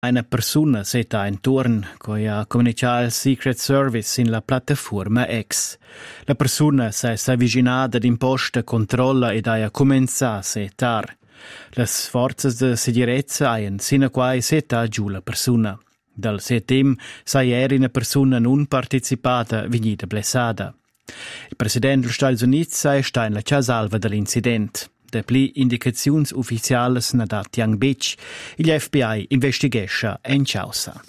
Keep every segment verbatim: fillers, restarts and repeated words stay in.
Una persona seta intorno che ha comunicato il Secret Service in la piattaforma X. La persona si è avvicinata d'imposta, controlla ed ha cominciato a setar. Le forze di sicurezza hanno sino a qua setato giù la persona. Dal settem sei era una persona non partecipata venuta blessata. Il presidente degli Stati Uniti sei sta in la già salva dell'incidente. De pli indicazioni ufficiali na dat Young Beach, il F B I investigesce in causa.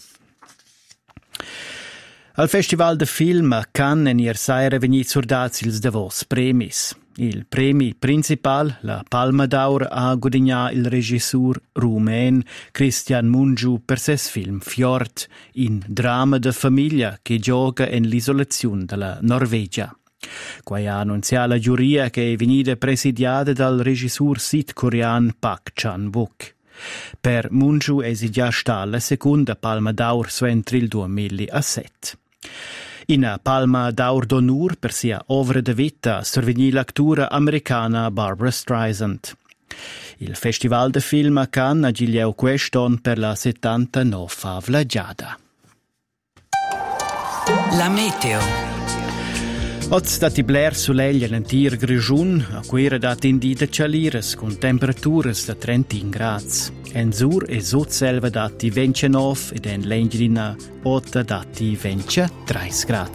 Al Festival de Film a Cannes ieri sera venit surdats ils davos premis. Il premi principal, la Palma d'Or, ha guadagnato il regisseur rumen Cristian Mungiu per ses film Fjord, in drama de famiglia che gioca in l'isolazione della Norvegia. Quai ha annunziato la giuria che è venuta presidiata dal regisseur sudcoreano Park Chan-wook. Per Mungiu è già stata la seconda Palma d'Or entro il duemilasette. In Palma d'Or d'onore per sia opera de vita sorvegni l'actura americana Barbra Streisand. Il Festival de Film a Cannes ha gigliato quest'anno per la settantanovesima giada. La meteo. Oggi dati bler soleglia nell'intera grigione, a cui era data indita cialires con temperature da trentuno gradi. En sur e sotselva dati ventinove ed en l'engina otto dati ventitré gradi.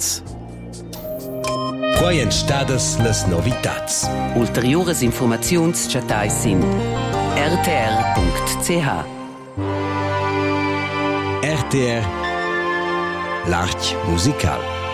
Quai en stadas las novitats. Ulteriores informazions chatais in r t r punct c h. R T R L'Arch Musical.